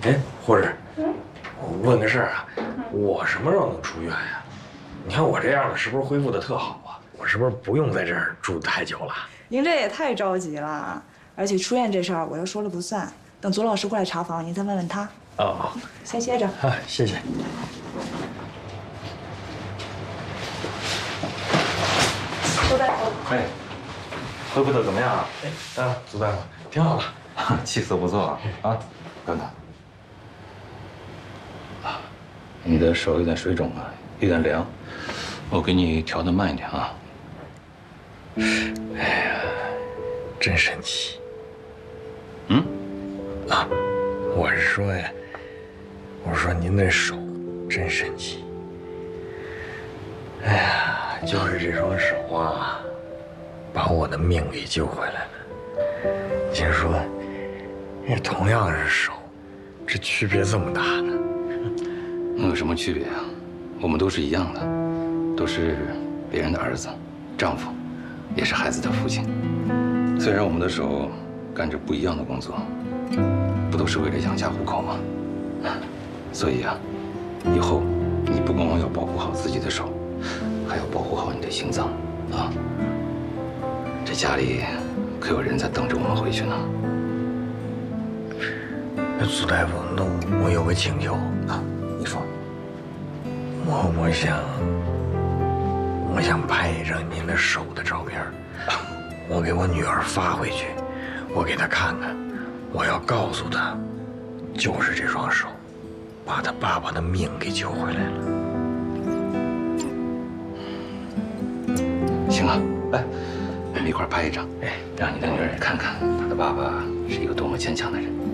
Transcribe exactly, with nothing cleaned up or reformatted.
哎，护士，我问个事儿啊，我什么时候能出院呀？你看我这样的，是不是恢复的特好啊？我是不是不用在这儿住太久了？ 您这也太着急了，而且出院这事儿我又说了不算，等左老师过来查房，您再问问他。 哦， 先歇着。 啊，谢谢。 周大夫， 哎，恢复的怎么样啊？ 哎，啊，左大夫，挺好的， 气色不错啊！啊，等等，啊，你的手有点水肿啊，有点凉，我给你调的慢一点啊。 哎呀，真神奇。 嗯？ 啊，我是说呀，我说您那手真神奇。哎呀，就是这双手啊，把我的命给救回来了。您说，这同样是手，这区别这么大呢？ 能有什么区别啊？我们都是一样的，都是别人的儿子、丈夫，也是孩子的父亲。虽然我们的手干着不一样的工作，不都是为了养家糊口吗？所以啊，以后你不光要保护好自己的手，还要保护好你的心脏啊！这家里可有人在等着我们回去呢。 那苏大夫，那我有个请求啊， 你说， 我我想，我想拍一张您的手的照片，我给我女儿发回去，我给她看看，我要告诉她，就是这双手，把她爸爸的命给救回来了。 行啊，来，我们一块儿拍一张，哎，让你的女儿也看看她的爸爸是一个多么坚强的人。